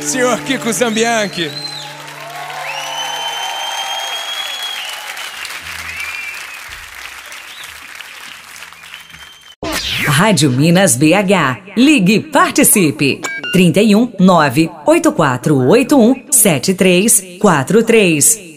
Senhor Kiko Zambianchi. Rádio Minas BH. Ligue, participe. 31 98481 7343.